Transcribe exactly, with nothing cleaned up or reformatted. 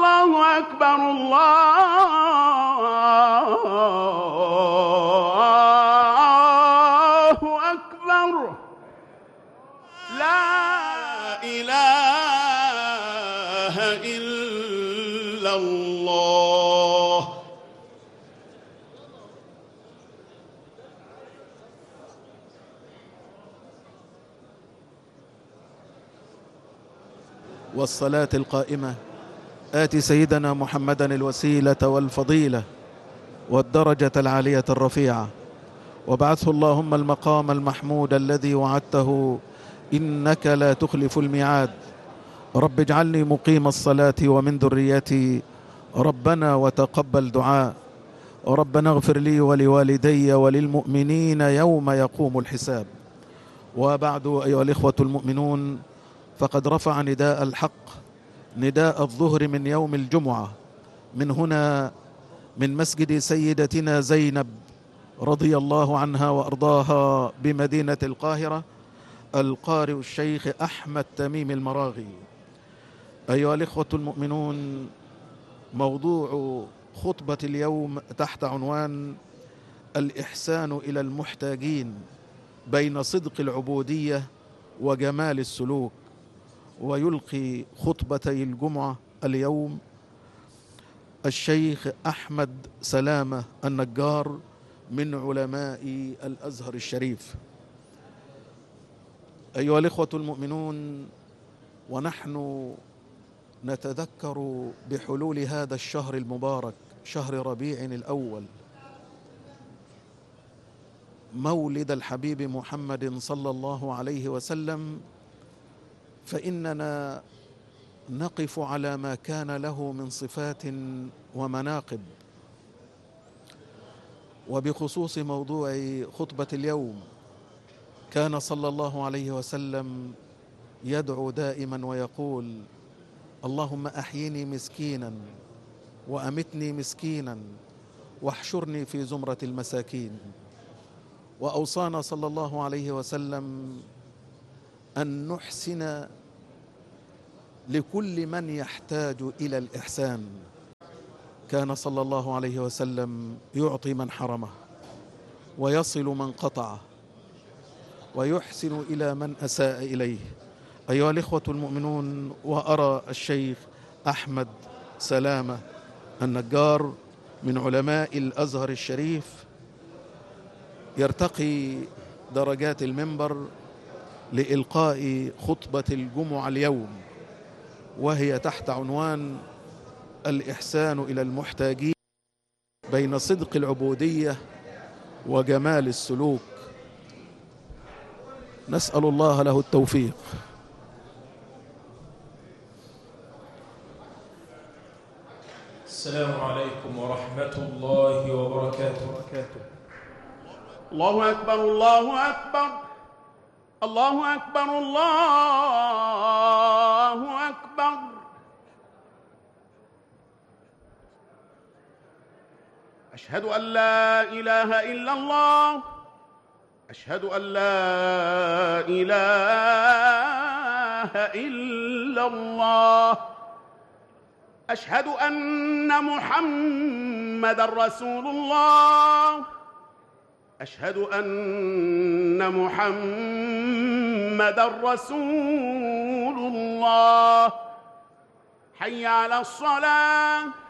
الله أكبر الله أكبر. لا إله إلا الله. والصلاة القائمة آت سيدنا محمدا الوسيلة والفضيلة والدرجة العالية الرفيعة، وابعثه اللهم المقام المحمود الذي وعدته إنك لا تخلف الميعاد. رب اجعلني مقيم الصلاة ومن ذريتي ربنا وتقبل دعاء. ربنا اغفر لي ولوالدي وللمؤمنين يوم يقوم الحساب. وبعد أيها الإخوة المؤمنون، فقد رفع نداء الحق نداء الظهر من يوم الجمعة من هنا من مسجد سيدتنا زينب رضي الله عنها وأرضاها بمدينة القاهرة القارئ الشيخ أحمد تميم المراغي. أيها الإخوة المؤمنون، موضوع خطبة اليوم تحت عنوان الإحسان إلى المحتاجين بين صدق العبودية وجمال السلوك. ويلقي خطبتي الجمعة اليوم الشيخ أحمد سلامة النجار من علماء الأزهر الشريف. أيها الإخوة المؤمنون، ونحن نتذكر بحلول هذا الشهر المبارك شهر ربيع الأول مولد الحبيب محمد صلى الله عليه وسلم، فإننا نقف على ما كان له من صفات ومناقب. وبخصوص موضوع خطبة اليوم، كان صلى الله عليه وسلم يدعو دائما ويقول: اللهم أحيني مسكينا وأمتني مسكينا واحشرني في زمرة المساكين. وأوصانا صلى الله عليه وسلم أن نحسن لكل من يحتاج إلى الإحسان. كان صلى الله عليه وسلم يعطي من حرمه، ويصل من قطعه، ويحسن إلى من أساء إليه. أيها الإخوة المؤمنون، وأرى الشيخ أحمد سلامة النجار من علماء الأزهر الشريف يرتقي درجات المنبر لإلقاء خطبة الجمعة اليوم، وهي تحت عنوان الإحسان إلى المحتاجين بين صدق العبودية وجمال السلوك. نسأل الله له التوفيق. السلام عليكم ورحمة الله وبركاته. الله أكبر الله أكبر الله أكبر الله أكبر. أشهد أن لا إله إلا الله. أشهد أن لا إله إلا الله. أشهد أن محمدًا رسول الله. أشهد أن محمدًا رسول الله. حي على الصلاة.